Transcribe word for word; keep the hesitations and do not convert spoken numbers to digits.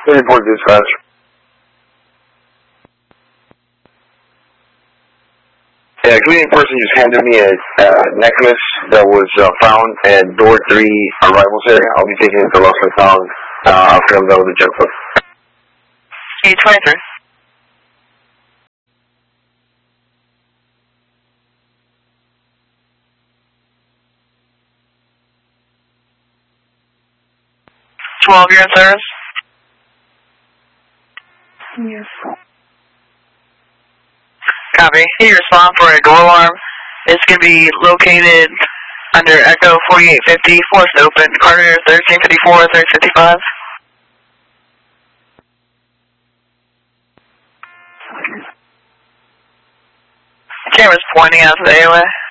Report dispatch. Yeah, a community person just handed me a uh, necklace that was uh, found at door three arrivals area. I'll be taking it to Lost and Found. Uh, I'll come down with the jet foot. eight twenty-three. twelve, you're in service? Yes. Copy. You respond for a door alarm. It's going to be located under Echo forty-eight fifty, forced open, Carter thirteen fifty-four, thirteen fifty-five. Camera's pointing out to the A O A.